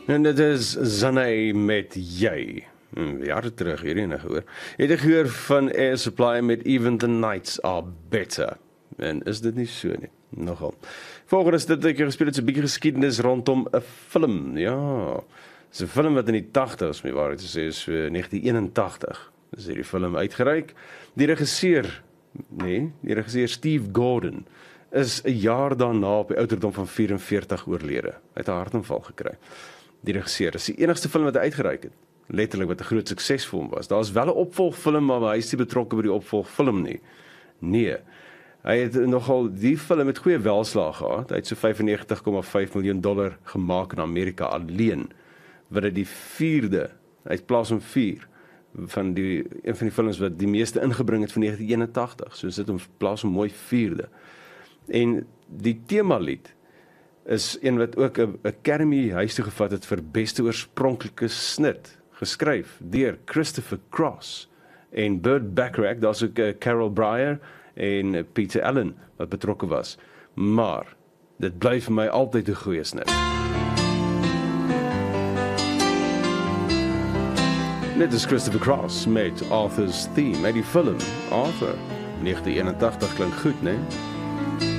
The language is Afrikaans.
En dit is Zanay met Jy. Jare terug, hierdie ene gehoor. Het jy gehoor van Air Supply met Even the Nights Are Better? En is dit nie so nie? Nogal. Volgende is dit ek gespeel het so 'n bietjie geskiedenis rondom 'n film. Ja, dis 'n film wat in die 80's, mee waarheid te sê, is 1981. Dis hierdie film uitgereik. Die regisseur Steve Gordon is 'n jaar daarna op die ouderdom van 44 oorlede. Hy het 'n hartaanval gekry. Die regisseur is die enigste film wat hy uitgereik het. Letterlik wat 'n groot sukses vir hom was. Daar's wel 'n opvolgfilm, maar hy is nie betrokke by die opvolgfilm nie. Nee. Hy het nogal die film met goeie welslaag gehad. Hy het so $95,5 miljoen gemaak in Amerika alleen. Wat dit die vierde, hy het plaas om 4 van een van die films wat die meeste ingebring het van 1981. So sit hom plaas om mooi vierde. En die temalied is een wat ook 'n Academy huis toe gevat het vir beste oorspronklike snit, geskryf deur Christopher Cross en Burt Bacharach. Daar's ook Carol Breyer en Peter Allen wat betrokke was. Maar dit bly vir my altyd 'n goeie snit. Dit is Christopher Cross met Arthur's Theme. En die film Arthur 1981 klink goed, né?